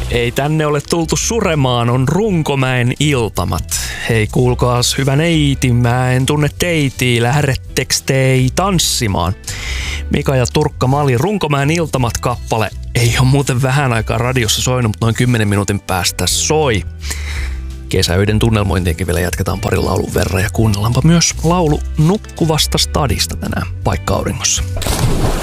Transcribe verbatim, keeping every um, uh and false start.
Ei tänne ole tultu suremaan, on Runkomäen iltamat. Hei kuulkaas, hyvä neiti, mä en tunne teitii, lähdetteks tei tanssimaan? Mika ja Turkka Mali, Runkomäen iltamat kappale. Ei ole muuten vähän aikaa radiossa soinut, mutta noin kymmenen minuutin päästä soi. Kesäöiden tunnelmointienkin vielä jatketaan parin laulun verran ja kuunnellaanpa myös laulu Nukkuvasta stadista tänään paikka auringossa.